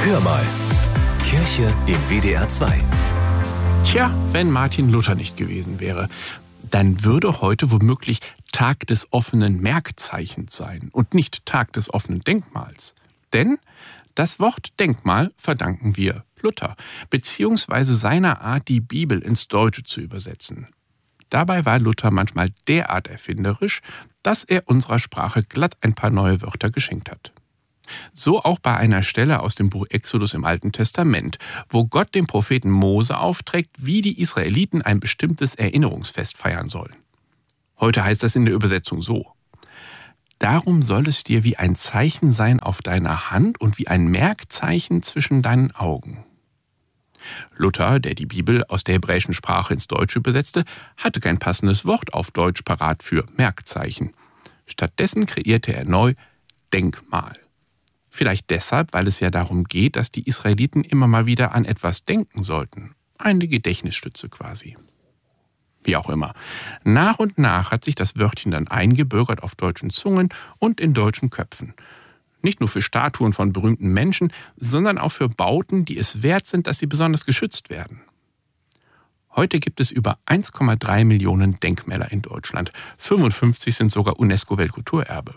Hör mal, Kirche im WDR 2. Tja, wenn Martin Luther nicht gewesen wäre, dann würde heute womöglich Tag des offenen Merkzeichens sein und nicht Tag des offenen Denkmals. Denn das Wort Denkmal verdanken wir Luther, beziehungsweise seiner Art, die Bibel ins Deutsche zu übersetzen. Dabei war Luther manchmal derart erfinderisch, dass er unserer Sprache glatt ein paar neue Wörter geschenkt hat. So auch bei einer Stelle aus dem Buch Exodus im Alten Testament, wo Gott dem Propheten Mose aufträgt, wie die Israeliten ein bestimmtes Erinnerungsfest feiern sollen. Heute heißt das in der Übersetzung so: Darum soll es dir wie ein Zeichen sein auf deiner Hand und wie ein Merkzeichen zwischen deinen Augen. Luther, der die Bibel aus der hebräischen Sprache ins Deutsche übersetzte, hatte kein passendes Wort auf Deutsch parat für Merkzeichen. Stattdessen kreierte er neu Denkmal. Vielleicht deshalb, weil es ja darum geht, dass die Israeliten immer mal wieder an etwas denken sollten. Eine Gedächtnisstütze quasi. Wie auch immer. Nach und nach hat sich das Wörtchen dann eingebürgert auf deutschen Zungen und in deutschen Köpfen. Nicht nur für Statuen von berühmten Menschen, sondern auch für Bauten, die es wert sind, dass sie besonders geschützt werden. Heute gibt es über 1,3 Millionen Denkmäler in Deutschland. 55 sind sogar UNESCO-Weltkulturerbe.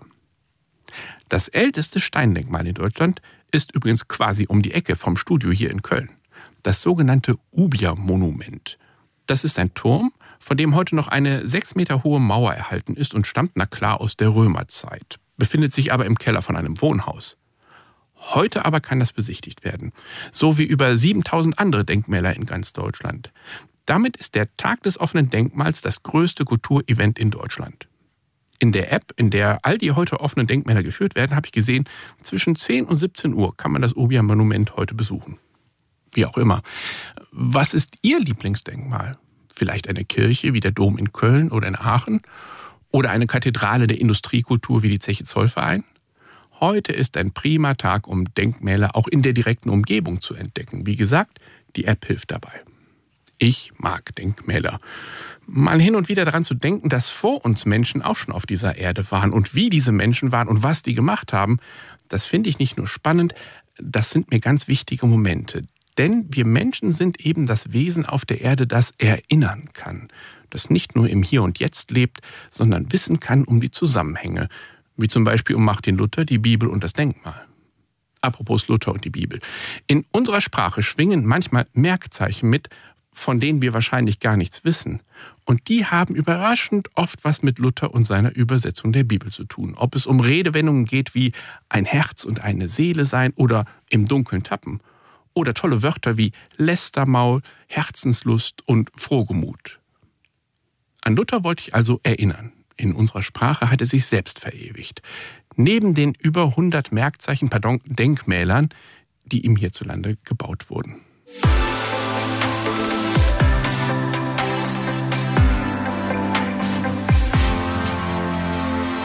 Das älteste Steindenkmal in Deutschland ist übrigens quasi um die Ecke vom Studio hier in Köln. Das sogenannte Ubia-Monument. Das ist ein Turm, von dem heute noch eine 6 Meter hohe Mauer erhalten ist und stammt na klar aus der Römerzeit, befindet sich aber im Keller von einem Wohnhaus. Heute aber kann das besichtigt werden, so wie über 7000 andere Denkmäler in ganz Deutschland. Damit ist der Tag des offenen Denkmals das größte Kulturevent in Deutschland. In der App, in der all die heute offenen Denkmäler geführt werden, habe ich gesehen, zwischen 10 und 17 Uhr kann man das Ubia-Monument heute besuchen. Wie auch immer. Was ist Ihr Lieblingsdenkmal? Vielleicht eine Kirche wie der Dom in Köln oder in Aachen? Oder eine Kathedrale der Industriekultur wie die Zeche Zollverein? Heute ist ein prima Tag, um Denkmäler auch in der direkten Umgebung zu entdecken. Wie gesagt, die App hilft dabei. Ich mag Denkmäler. Mal hin und wieder daran zu denken, dass vor uns Menschen auch schon auf dieser Erde waren und wie diese Menschen waren und was die gemacht haben, das finde ich nicht nur spannend, das sind mir ganz wichtige Momente. Denn wir Menschen sind eben das Wesen auf der Erde, das erinnern kann, das nicht nur im Hier und Jetzt lebt, sondern wissen kann um die Zusammenhänge, wie zum Beispiel um Martin Luther, die Bibel und das Denkmal. Apropos Luther und die Bibel. In unserer Sprache schwingen manchmal Merkzeichen mit, von denen wir wahrscheinlich gar nichts wissen. Und die haben überraschend oft was mit Luther und seiner Übersetzung der Bibel zu tun. Ob es um Redewendungen geht wie ein Herz und eine Seele sein oder im Dunkeln tappen. Oder tolle Wörter wie Lästermaul, Herzenslust und Frohgemut. An Luther wollte ich also erinnern. In unserer Sprache hat er sich selbst verewigt. Neben den über 100 Denkmälern, die ihm hierzulande gebaut wurden.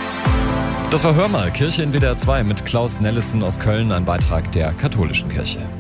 Das war Hör mal, Kirche in WDR 2 mit Klaus Nellison aus Köln, ein Beitrag der Katholischen Kirche.